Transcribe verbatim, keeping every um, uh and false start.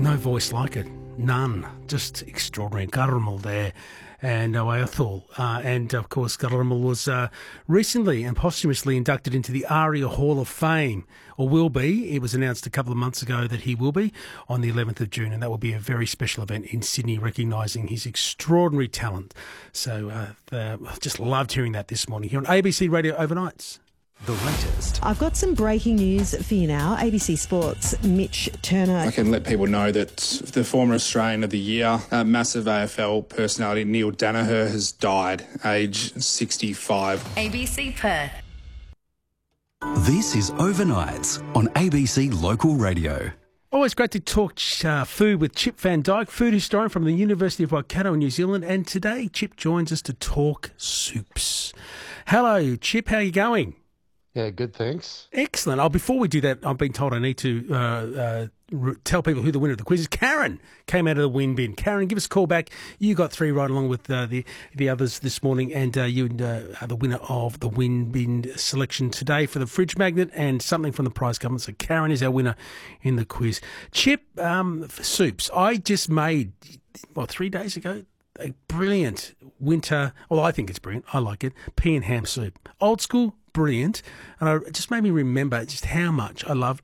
No voice like it. None. Just extraordinary. Garamal there. And Oathal. Uh, and, of course, Garamal was uh, recently and posthumously inducted into the ARIA Hall of Fame, or will be. It was announced a couple of months ago that he will be on the eleventh of June, and that will be a very special event in Sydney, recognising his extraordinary talent. So uh, the, just loved hearing that this morning here on A B C Radio Overnights. The latest. I've got some breaking news for you now. A B C Sports' Mitch Turner. I can let people know that the former Australian of the Year, uh, massive A F L personality Neil Danaher, has died, age sixty-five. A B C Perth. This is Overnights on A B C Local Radio. Always great to talk uh, food with Chip Van Dyke, food historian from the University of Waikato in New Zealand. And today, Chip joins us to talk soups. Hello, Chip. How are you going? Yeah, good, thanks. Excellent. Oh, before we do that, I've been told I need to uh, uh, re- tell people who the winner of the quiz is. Karen came out of the win bin. Karen, give us a call back. You got three right along with uh, the the others this morning, and uh, you uh, are the winner of the win bin selection today for the fridge magnet and something from the prize government. So Karen is our winner in the quiz. Chip, um, for soups, I just made, what, three days ago, a brilliant winter, well, I think it's brilliant. I like it. Pea and ham soup. Old school, brilliant. And it just made me remember just how much I love